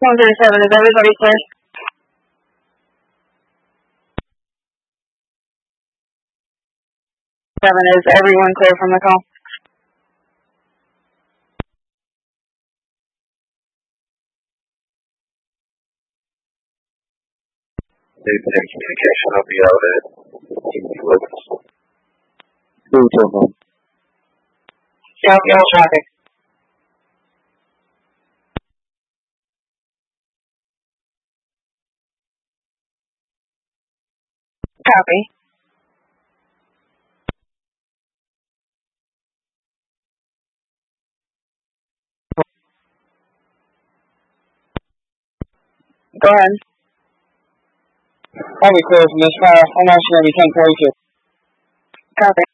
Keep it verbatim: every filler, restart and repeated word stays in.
one thirty-seven, is everybody clear? Seven, is everyone clear from the call? Day-to-day communication will be out at Two to them. South Yellow traffic. Copy. Go ahead. I'll be clear from this fire. I'm actually going to be ten forty-two. Copy.